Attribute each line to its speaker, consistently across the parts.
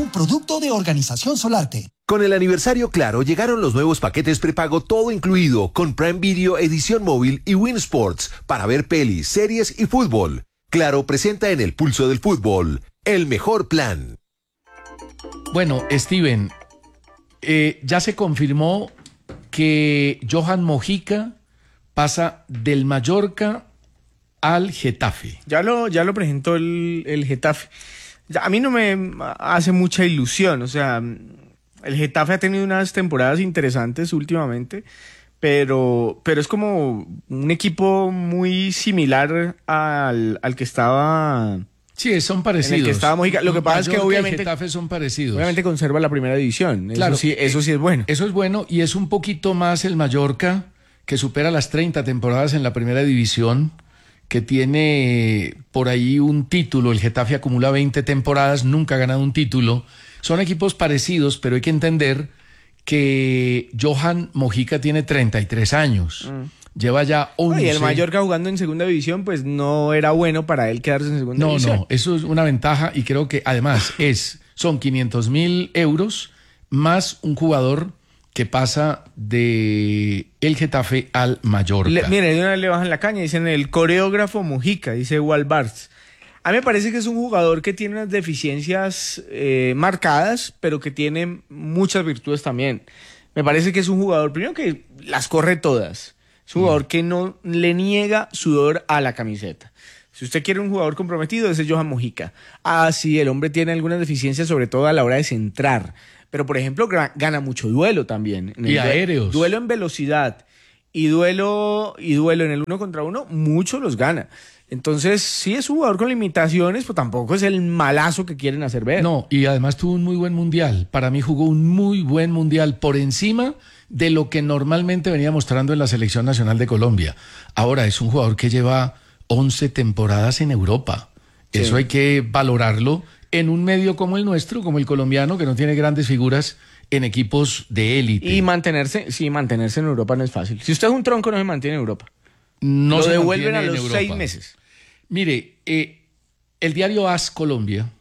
Speaker 1: un producto de Organización Solarte.
Speaker 2: Con el aniversario Claro llegaron los nuevos paquetes prepago todo incluido con Prime Video edición móvil y Win Sports para ver pelis, series y fútbol. Claro presenta en el pulso del fútbol el mejor plan.
Speaker 3: Bueno, Steven, ya se confirmó que Johan Mojica pasa del Mallorca al Getafe.
Speaker 4: Ya lo presentó el Getafe. A mí no me hace mucha ilusión, o sea, el Getafe ha tenido unas temporadas interesantes últimamente, pero es como un equipo muy similar al que estaba...
Speaker 3: Sí, son parecidos.
Speaker 4: En el que estaba Mojica. Lo que pasa es que obviamente...
Speaker 3: y Getafe son parecidos.
Speaker 4: Obviamente conserva la primera división.
Speaker 3: Claro,
Speaker 4: eso sí es bueno.
Speaker 3: Eso es bueno y es un poquito más el Mallorca, que supera las 30 temporadas en la primera división, que tiene por ahí un título. El Getafe acumula 20 temporadas, nunca ha ganado un título. Son equipos parecidos, pero hay que entender que Johan Mojica tiene 33 años. Lleva ya 11.
Speaker 4: Y el Mallorca jugando en segunda división, pues no era bueno para él quedarse en segunda división.
Speaker 3: No, eso es una ventaja y creo que además son 500.000 euros más un jugador que pasa de el Getafe al Mallorca.
Speaker 4: Mire, de una vez le bajan la caña, dicen el coreógrafo Mojica, dice Walbars. A mí me parece que es un jugador que tiene unas deficiencias marcadas, pero que tiene muchas virtudes también. Me parece que es un jugador, primero que las corre todas. Es un jugador que no le niega sudor a la camiseta. Si usted quiere un jugador comprometido, ese es Johan Mojica. Sí, el hombre tiene algunas deficiencias, sobre todo a la hora de centrar. Pero, por ejemplo, gana mucho duelo también.
Speaker 3: Y aéreos.
Speaker 4: Duelo en velocidad y duelo en el 1 contra 1, muchos los gana. Entonces, sí es un jugador con limitaciones, pero tampoco es el malazo que quieren hacer ver.
Speaker 3: No, y además tuvo un muy buen mundial. Para mí jugó un muy buen mundial por encima de lo que normalmente venía mostrando en la Selección Nacional de Colombia. Ahora, es un jugador que lleva 11 temporadas en Europa. Sí. Eso hay que valorarlo en un medio como el nuestro, como el colombiano, que no tiene grandes figuras en equipos de élite.
Speaker 4: Y mantenerse en Europa no es fácil. Si usted es un tronco, no se mantiene en Europa.
Speaker 3: No
Speaker 4: lo
Speaker 3: se
Speaker 4: devuelven a los
Speaker 3: Europa.
Speaker 4: 6 meses.
Speaker 3: Mire, el diario AS Colombia,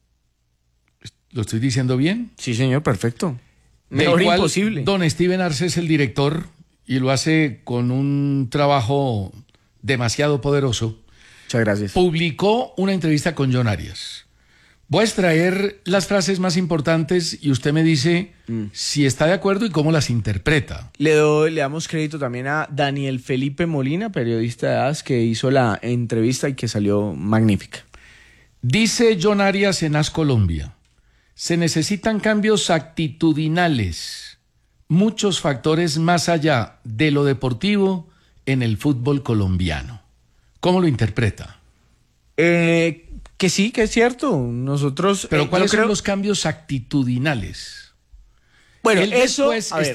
Speaker 3: ¿lo estoy diciendo bien?
Speaker 4: Sí, señor, perfecto. Mejor imposible.
Speaker 3: Don Steven Arce es el director y lo hace con un trabajo demasiado poderoso.
Speaker 4: Muchas gracias.
Speaker 3: Publicó una entrevista con John Arias. Voy a extraer las frases más importantes y usted me dice si está de acuerdo y cómo las interpreta.
Speaker 4: Le damos crédito también a Daniel Felipe Molina, periodista de AS, que hizo la entrevista y que salió magnífica.
Speaker 3: Dice John Arias en AS Colombia: se necesitan cambios actitudinales, muchos factores más allá de lo deportivo en el fútbol colombiano. ¿Cómo lo interpreta?
Speaker 4: Que sí, que es cierto. Nosotros.
Speaker 3: Pero ¿cuáles son los cambios actitudinales?
Speaker 4: Bueno, eso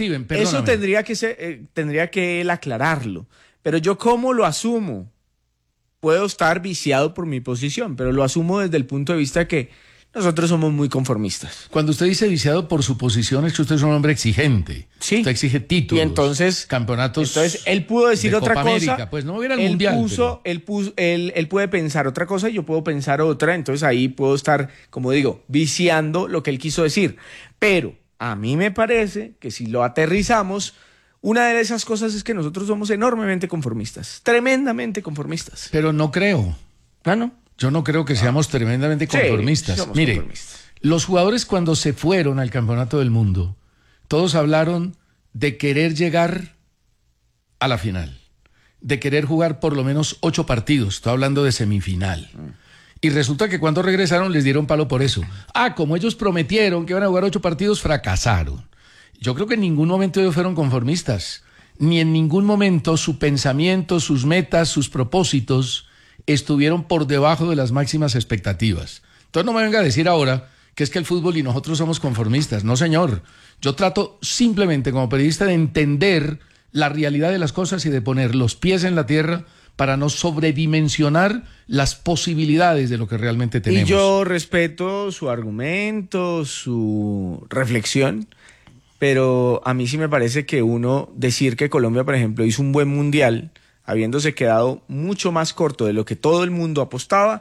Speaker 4: tendría que él aclararlo. Pero yo, ¿cómo lo asumo? Puedo estar viciado por mi posición, pero lo asumo desde el punto de vista que nosotros somos muy conformistas.
Speaker 3: Cuando usted dice viciado por su posición, es que usted es un hombre exigente.
Speaker 4: Sí.
Speaker 3: Usted exige títulos,
Speaker 4: y entonces,
Speaker 3: campeonatos.
Speaker 4: Entonces, él pudo decir
Speaker 3: de
Speaker 4: otra
Speaker 3: Copa
Speaker 4: cosa.
Speaker 3: América, pues no hubiera el mundial.
Speaker 4: Él puede pensar otra cosa y yo puedo pensar otra. Entonces ahí puedo estar, como digo, viciando lo que él quiso decir. Pero a mí me parece que si lo aterrizamos, una de esas cosas es que nosotros somos enormemente conformistas. Tremendamente conformistas.
Speaker 3: Pero no creo.
Speaker 4: ¿No?
Speaker 3: Yo no creo que seamos tremendamente conformistas.
Speaker 4: Sí,
Speaker 3: Mire,
Speaker 4: conformistas.
Speaker 3: Los jugadores cuando se fueron al Campeonato del Mundo, todos hablaron de querer llegar a la final, de querer jugar por lo menos 8 partidos. Estoy hablando de semifinal. Y resulta que cuando regresaron les dieron palo por eso. Como ellos prometieron que iban a jugar 8 partidos, fracasaron. Yo creo que en ningún momento ellos fueron conformistas. Ni en ningún momento su pensamiento, sus metas, sus propósitos estuvieron por debajo de las máximas expectativas. Entonces no me venga a decir ahora que es que el fútbol y nosotros somos conformistas. No, señor. Yo trato simplemente como periodista de entender la realidad de las cosas y de poner los pies en la tierra para no sobredimensionar las posibilidades de lo que realmente tenemos.
Speaker 4: Y yo respeto su argumento, su reflexión, pero a mí sí me parece que decir que Colombia, por ejemplo, hizo un buen mundial, habiéndose quedado mucho más corto de lo que todo el mundo apostaba,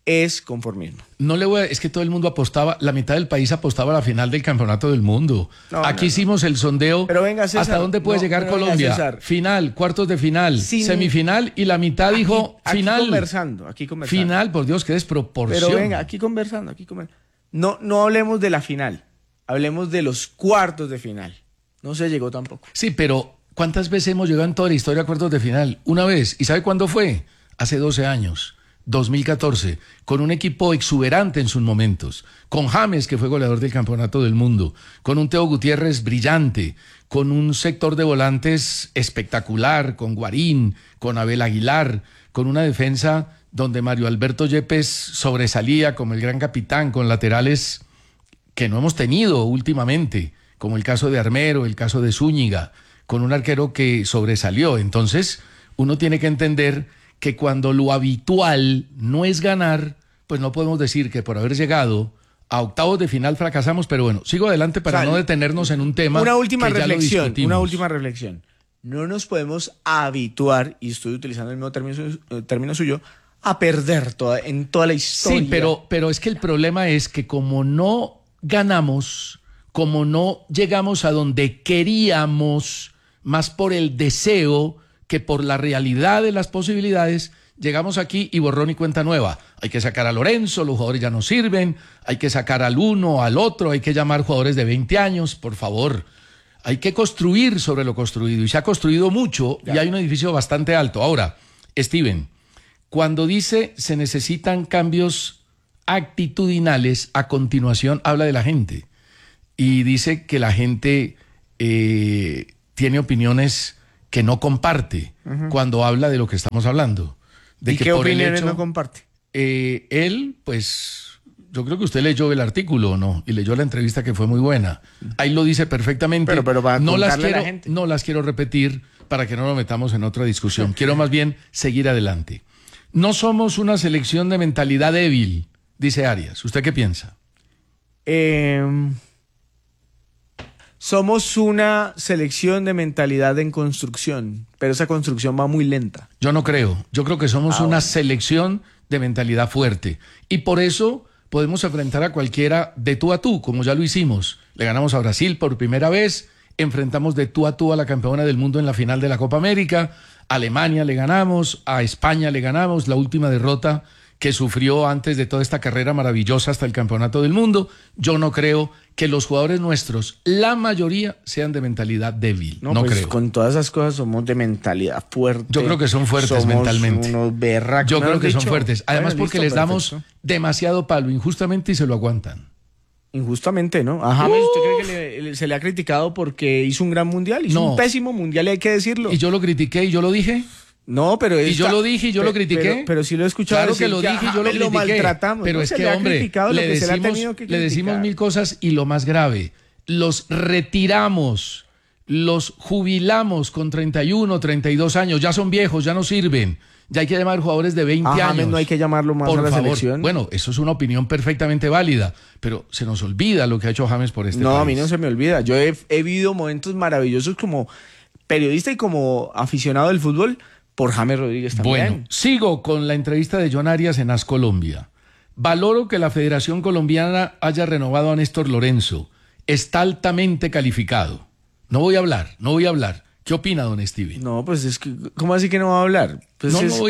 Speaker 4: es conformismo.
Speaker 3: Es que todo el mundo apostaba, la mitad del país apostaba a la final del campeonato del mundo. Aquí hicimos el sondeo.
Speaker 4: Pero venga, César,
Speaker 3: ¿hasta dónde puede llegar Colombia?
Speaker 4: César,
Speaker 3: final, cuartos de final, semifinal, y la mitad dijo final.
Speaker 4: Aquí conversando.
Speaker 3: Final, por Dios, qué desproporción.
Speaker 4: Pero venga, aquí conversando. No hablemos de la final, hablemos de los cuartos de final. No se llegó tampoco.
Speaker 3: Sí, pero ¿cuántas veces hemos llegado en toda la historia a cuartos de final? Una vez. ¿Y sabe cuándo fue? Hace 12 años. 2014, con un equipo exuberante en sus momentos, con James, que fue goleador del campeonato del mundo, con un Teo Gutiérrez brillante, con un sector de volantes espectacular, con Guarín, con Abel Aguilar, con una defensa donde Mario Alberto Yepes sobresalía como el gran capitán, con laterales que no hemos tenido últimamente, como el caso de Armero, el caso de Zúñiga, con un arquero que sobresalió. Entonces, uno tiene que entender que cuando lo habitual no es ganar, pues no podemos decir que por haber llegado a octavos de final fracasamos, pero bueno, sigo adelante para no detenernos en un tema.
Speaker 4: Una última
Speaker 3: que
Speaker 4: reflexión. No nos podemos habituar, y estoy utilizando el mismo término suyo, a perder en toda la historia.
Speaker 3: Sí, pero es que el problema es que como no ganamos, como no llegamos a donde queríamos, más por el deseo que por la realidad de las posibilidades, llegamos aquí y borrón y cuenta nueva. Hay que sacar a Lorenzo, los jugadores ya no sirven, hay que sacar al uno, al otro, hay que llamar jugadores de 20 años, por favor. Hay que construir sobre lo construido, y se ha construido mucho, y hay un edificio bastante alto. Ahora, Steven, cuando dice se necesitan cambios actitudinales, a continuación habla de la gente, y dice que la gente tiene opiniones que no comparte cuando habla de lo que estamos hablando.
Speaker 4: ¿Y qué opiniones no comparte?
Speaker 3: Él, pues, yo creo que usted leyó el artículo, ¿o no? Y leyó la entrevista, que fue muy buena. Ahí lo dice perfectamente.
Speaker 4: Pero para
Speaker 3: no
Speaker 4: no
Speaker 3: las quiero repetir para que no nos metamos en otra discusión. Quiero más bien seguir adelante. No somos una selección de mentalidad débil, dice Arias. ¿Usted qué piensa?
Speaker 4: Somos una selección de mentalidad en construcción, pero esa construcción va muy lenta.
Speaker 3: Yo no creo. Yo creo que somos una selección de mentalidad fuerte. Y por eso podemos enfrentar a cualquiera de tú a tú, como ya lo hicimos. Le ganamos a Brasil por primera vez, enfrentamos de tú a la campeona del mundo en la final de la Copa América, a Alemania le ganamos, a España le ganamos, la última derrota que sufrió antes de toda esta carrera maravillosa hasta el campeonato del mundo. Yo no creo que los jugadores nuestros, la mayoría, sean de mentalidad débil. No
Speaker 4: pues
Speaker 3: creo.
Speaker 4: Con todas esas cosas somos de mentalidad fuerte.
Speaker 3: Yo creo que son fuertes mentalmente.
Speaker 4: Unos berracos.
Speaker 3: Yo creo que son fuertes. Además, porque les damos demasiado palo injustamente y se lo aguantan.
Speaker 4: Injustamente, ¿no? A James, ¿usted cree que se le ha criticado porque hizo un gran mundial? Hizo un pésimo mundial, y hay que decirlo.
Speaker 3: ¿Y yo lo critiqué y yo lo dije?
Speaker 4: No, pero
Speaker 3: y yo lo dije y yo lo critiqué.
Speaker 4: Pero sí lo he escuchado.
Speaker 3: Claro que lo dije y yo lo critiqué.
Speaker 4: Maltratamos.
Speaker 3: Pero es que, hombre, le decimos mil cosas, y lo más grave, los retiramos, los jubilamos con 31, 32 años. Ya son viejos, ya no sirven. Ya hay que llamar jugadores de 20 años.
Speaker 4: James no hay que llamarlo más a la selección.
Speaker 3: Bueno, eso es una opinión perfectamente válida, pero se nos olvida lo que ha hecho James por este país.
Speaker 4: No, a mí no se me olvida. Yo he vivido momentos maravillosos como periodista y como aficionado del fútbol por James Rodríguez también.
Speaker 3: Bueno, sigo con la entrevista de John Arias en AS Colombia. Valoro que la Federación Colombiana haya renovado a Néstor Lorenzo. Está altamente calificado. No voy a hablar. ¿Qué opina, don Steven?
Speaker 4: No, pues es que, ¿cómo así que no va a hablar? Pues
Speaker 3: no lo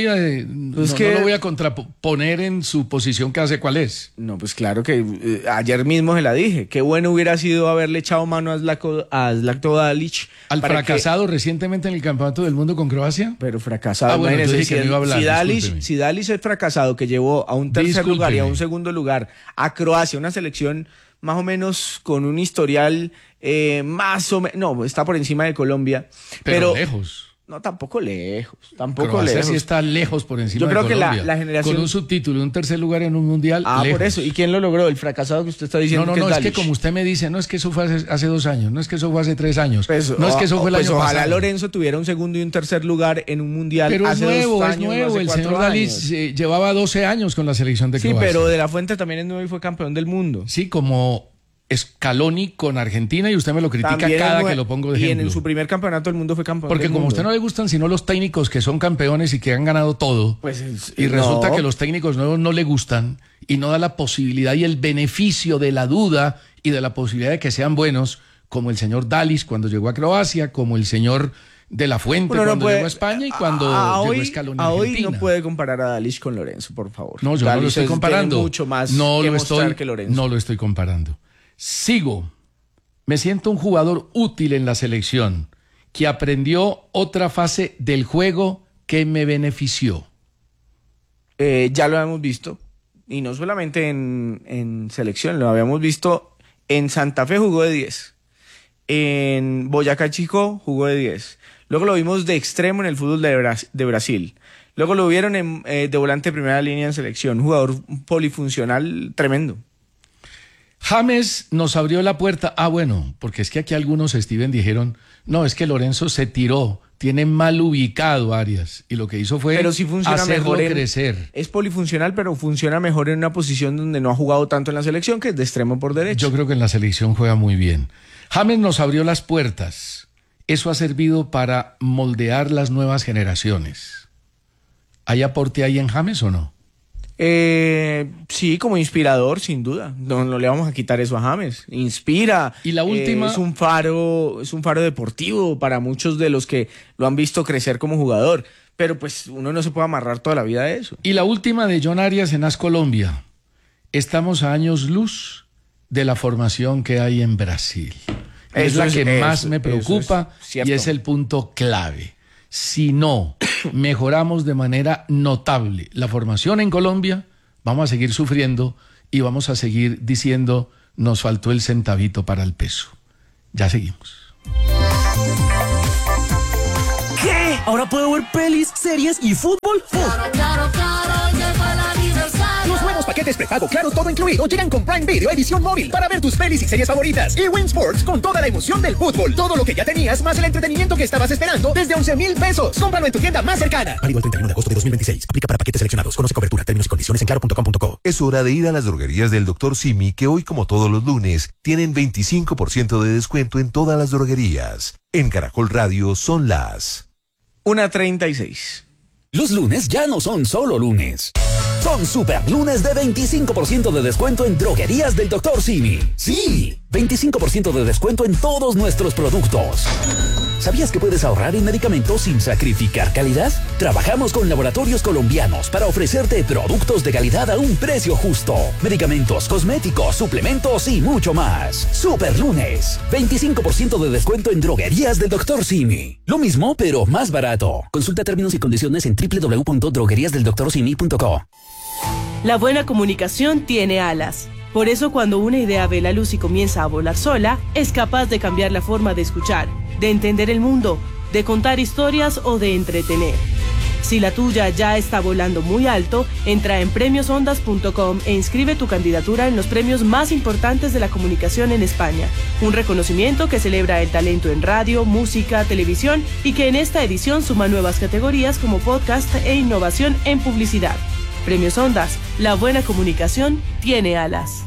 Speaker 3: voy a contraponer en su posición, que hace cuál es.
Speaker 4: No, pues claro que ayer mismo se la dije. Qué bueno hubiera sido haberle echado mano a Zlatko Dalic.
Speaker 3: ¿Al fracasado recientemente en el Campeonato del Mundo con Croacia?
Speaker 4: Pero fracasado.
Speaker 3: Bueno, entonces que no iba a hablar,
Speaker 4: si Dalic es fracasado, que llevó a un tercer lugar y a un segundo lugar a Croacia, una selección más o menos con un historial más o menos, no, está por encima de Colombia. Pero
Speaker 3: lejos.
Speaker 4: No, tampoco lejos.
Speaker 3: Croacia sí está lejos por encima de Colombia.
Speaker 4: Yo creo que la generación...
Speaker 3: Con un subtítulo, un tercer lugar en un mundial, lejos.
Speaker 4: Por eso. ¿Y quién lo logró? El fracasado que usted está diciendo.
Speaker 3: No, es que como usted me dice, no es que eso fue hace 2 años, no es que eso fue hace 3 años, no es que eso fue el año pasado.
Speaker 4: Ojalá Lorenzo tuviera un segundo y un tercer lugar en un mundial.
Speaker 3: Pero
Speaker 4: hace
Speaker 3: es
Speaker 4: 2 años,
Speaker 3: nuevo. El señor Dalic llevaba 12 años con la selección de Croacia.
Speaker 4: Sí, pero De la Fuente también es nuevo y fue campeón del mundo.
Speaker 3: Sí, como Scaloni con Argentina y usted me lo critica
Speaker 4: También
Speaker 3: cada que lo pongo de ejemplo.
Speaker 4: Y en su primer campeonato del mundo fue campeón
Speaker 3: Porque
Speaker 4: del
Speaker 3: como a
Speaker 4: mundo.
Speaker 3: usted no le gustan sino los técnicos que son campeones y que han ganado todo, y resulta que los técnicos nuevos no le gustan y no da la posibilidad y el beneficio de la duda y de la posibilidad de que sean buenos, como el señor Dalis cuando llegó a Croacia, como el señor De La Fuente cuando llegó a España y cuando llegó Scaloni a Argentina.
Speaker 4: Hoy no puede comparar a Dalis con Lorenzo, por favor.
Speaker 3: No, yo no lo estoy comparando.
Speaker 4: Mucho más
Speaker 3: no
Speaker 4: que
Speaker 3: lo estoy,
Speaker 4: que Lorenzo.
Speaker 3: no lo estoy comparando. Sigo. Me siento un jugador útil en la selección, que aprendió otra fase del juego que me benefició.
Speaker 4: Ya lo habíamos visto, y no solamente en selección, lo habíamos visto en Santa Fe, jugó de 10. En Boyacá Chico jugó de 10. Luego lo vimos de extremo en el fútbol de Brasil. Luego lo vieron de volante de primera línea en selección. Jugador polifuncional tremendo.
Speaker 3: James nos abrió la puerta. Bueno, porque es que aquí algunos, Steven, dijeron, no, es que Lorenzo se tiró, tiene mal ubicado Arias. Y lo que hizo fue
Speaker 4: sí
Speaker 3: hacerlo crecer.
Speaker 4: Es polifuncional, pero funciona mejor en una posición donde no ha jugado tanto en la selección, que es de extremo por derecha.
Speaker 3: Yo creo que en la selección juega muy bien. James nos abrió las puertas. Eso ha servido para moldear las nuevas generaciones. ¿Hay aporte ahí en James o no?
Speaker 4: Sí, como inspirador, sin duda. No le vamos a quitar eso a James. Inspira.
Speaker 3: Y la última
Speaker 4: es un faro deportivo para muchos de los que lo han visto crecer como jugador. Pero pues uno no se puede amarrar toda la vida a eso.
Speaker 3: Y la última de John Arias en AS Colombia. Estamos a años luz de la formación que hay en Brasil. Es la que más me preocupa y es el punto clave. Si no mejoramos de manera notable la formación en Colombia, vamos a seguir sufriendo y vamos a seguir diciendo nos faltó el centavito para el peso. Ya seguimos.
Speaker 5: ¿Qué? ¿Ahora puedo ver pelis, series y fútbol?
Speaker 6: Claro, llegó el aniversario.
Speaker 5: Los nuevos paquetes prepago Claro todo incluido llegan con Prime Video edición móvil para ver tus pelis y series favoritas. Y Win Sports con toda la emoción del fútbol. Todo lo que ya tenías más el entretenimiento que estabas esperando desde 11,000 pesos. Cómpralo en tu tienda más cercana. Válido el 31 de agosto de 2026. Aplica para paquetes seleccionados. Conoce cobertura, términos y condiciones en claro.com.co.
Speaker 2: Es hora de ir a las droguerías del Dr. Simi, que hoy, como todos los lunes, tienen 25% de descuento en todas las droguerías. En Caracol Radio son las
Speaker 4: 1:36.
Speaker 5: Los lunes ya no son solo lunes. Son super lunes de 25% de descuento en droguerías del Dr. Simi. Sí, 25% de descuento en todos nuestros productos. ¿Sabías que puedes ahorrar en medicamentos sin sacrificar calidad? Trabajamos con laboratorios colombianos para ofrecerte productos de calidad a un precio justo. Medicamentos, cosméticos, suplementos y mucho más. Super lunes, 25% de descuento en droguerías del Dr. Simi. Lo mismo, pero más barato. Consulta términos y condiciones en www.drogueriasdeldoctorsimi.co.
Speaker 7: La buena comunicación tiene alas. Por eso cuando una idea ve la luz y comienza a volar sola, es capaz de cambiar la forma de escuchar, de entender el mundo, de contar historias o de entretener. Si la tuya ya está volando muy alto, entra en premiosondas.com e inscribe tu candidatura en los premios más importantes de la comunicación en España. Un reconocimiento que celebra el talento en radio, música, televisión y que en esta edición suma nuevas categorías como podcast e innovación en publicidad. Premios Ondas, la buena comunicación tiene alas.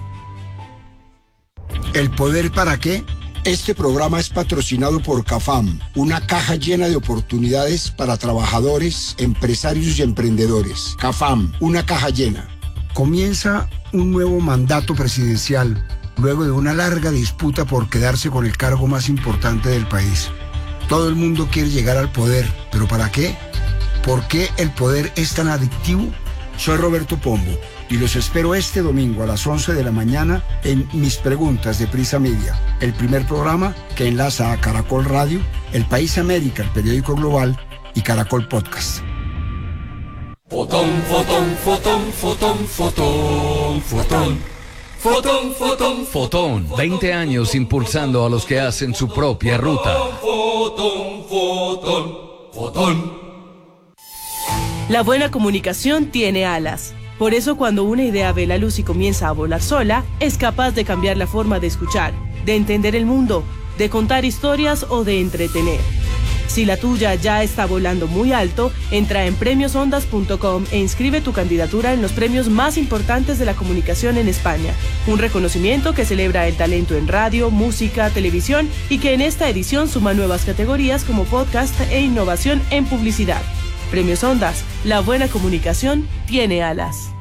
Speaker 8: ¿El poder para qué? Este programa es patrocinado por CAFAM, una caja llena de oportunidades para trabajadores, empresarios y emprendedores. CAFAM, una caja llena. Comienza un nuevo mandato presidencial, luego de una larga disputa por quedarse con el cargo más importante del país. Todo el mundo quiere llegar al poder, ¿pero para qué? ¿Por qué el poder es tan adictivo? Soy Roberto Pombo y los espero este domingo a las 11 de la mañana en Mis Preguntas de Prisa Media, el primer programa que enlaza a Caracol Radio, El País América, el periódico global, y Caracol Podcast.
Speaker 6: Fotón, fotón, fotón, fotón, fotón, fotón. Fotón, fotón,
Speaker 9: Fotón, 20 años impulsando a los que hacen su propia ruta.
Speaker 6: fotón, fotón, fotón.
Speaker 7: La buena comunicación tiene alas. Por eso cuando una idea ve la luz y comienza a volar sola, es capaz de cambiar la forma de escuchar, de entender el mundo, de contar historias o de entretener. Si la tuya ya está volando muy alto, entra en premiosondas.com e inscribe tu candidatura en los premios más importantes de la comunicación en España. Un reconocimiento que celebra el talento en radio, música, televisión y que en esta edición suma nuevas categorías como podcast e innovación en publicidad. Premios Ondas, la buena comunicación tiene alas.